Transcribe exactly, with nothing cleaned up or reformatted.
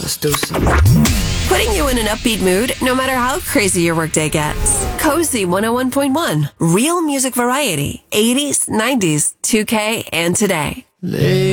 Let's do some. Putting you in an upbeat mood no matter how crazy your workday gets. Cozy one oh one point one. Real music variety. eighties, nineties, two K, and today. Lay